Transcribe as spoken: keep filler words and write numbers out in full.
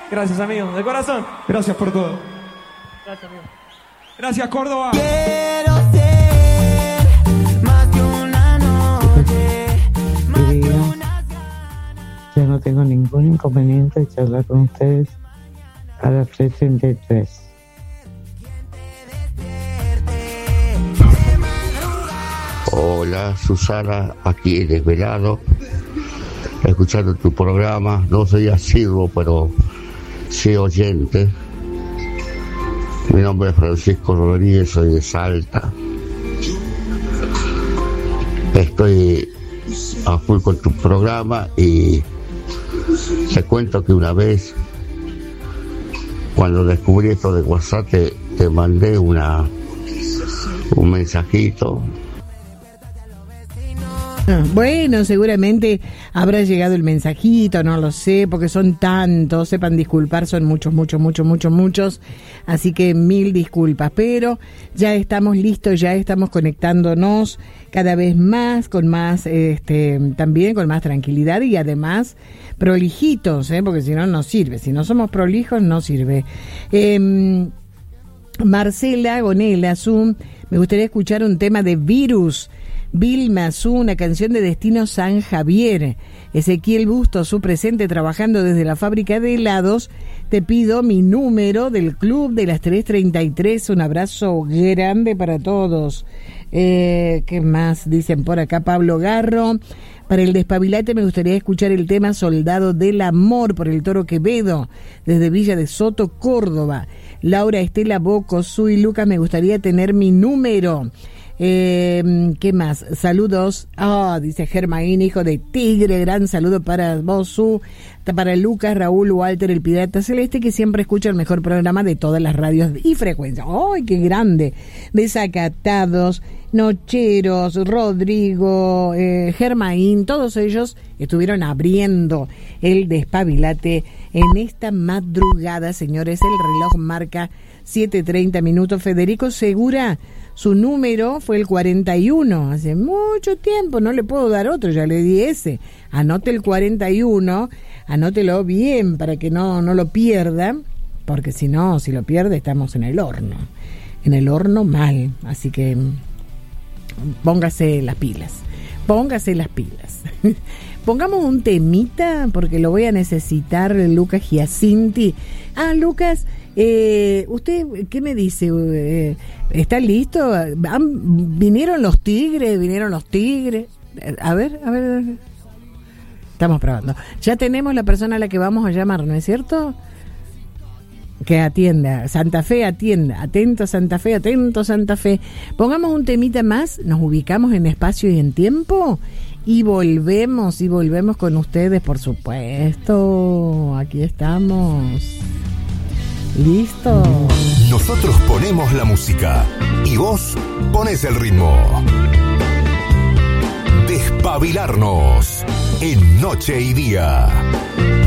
Gracias, amigo, de corazón. Gracias por todo. Gracias, amigo. Gracias, Córdoba. Quiero ser más que una noche, más que unas ganas. Yo no tengo ningún inconveniente de charlar con ustedes a las tres treinta y tres. Hola, Susana, aquí desvelado, escuchando tu programa. No soy asiduo, pero sí oyente. Mi nombre es Francisco Rodríguez, soy de Salta. Estoy a full con tu programa y te cuento que una vez, cuando descubrí esto de WhatsApp, te, te mandé una un mensajito. Bueno, seguramente habrá llegado el mensajito, no lo sé, porque son tantos, sepan disculpar, son muchos, muchos, muchos, muchos, muchos, así que mil disculpas, pero ya estamos listos, ya estamos conectándonos cada vez más, con más, este, también con más tranquilidad y además prolijitos, ¿eh? Porque si no, no sirve, si no somos prolijos, no sirve. Eh, Marcela Gonela, Zoom, me gustaría escuchar un tema de Virus. Vilma, Su, una canción de Destino San Javier. Ezequiel Busto, su presente trabajando desde la fábrica de helados. Te pido mi número del club de las tres treinta y tres. Un abrazo grande para todos. Eh, ¿Qué más dicen por acá? Pablo Garro. Para el despabilate me gustaría escuchar el tema Soldado del Amor por el Toro Quevedo, desde Villa de Soto, Córdoba. Laura Estela Boco, Su y Lucas, me gustaría tener mi número. Eh, ¿Qué más? Saludos. Ah, oh, dice Germain, hijo de Tigre. Gran saludo para vos, Su. Para Lucas, Raúl, Walter, el Pirata Celeste, que siempre escucha el mejor programa de todas las radios y frecuencias. ¡Ay, qué grande! Desacatados, Nocheros, Rodrigo, eh, Germain, todos ellos estuvieron abriendo el despabilate en esta madrugada, señores. El reloj marca siete treinta minutos. Federico Segura, su número fue el cuarenta y uno, hace mucho tiempo, no le puedo dar otro, ya le di ese. Anote el cuarenta y uno, anótelo bien para que no, no lo pierda, porque si no, si lo pierde estamos en el horno, en el horno mal, así que póngase las pilas, póngase las pilas. Pongamos un temita, porque lo voy a necesitar, Lucas Giacinti. Ah, Lucas, eh, ¿usted qué me dice? Eh, ¿Está listo? ¿Han, ¿Vinieron los tigres? ¿Vinieron los tigres? A ver, a ver. Estamos probando. Ya tenemos la persona a la que vamos a llamar, ¿no es cierto? Que atienda. Santa Fe atienda. Atento Santa Fe, atento Santa Fe. Pongamos un temita más, nos ubicamos en espacio y en tiempo y volvemos, y volvemos con ustedes, por supuesto. Aquí estamos. ¿Listo? Nosotros ponemos la música y vos pones el ritmo. Despabilarnos en Noche y Día.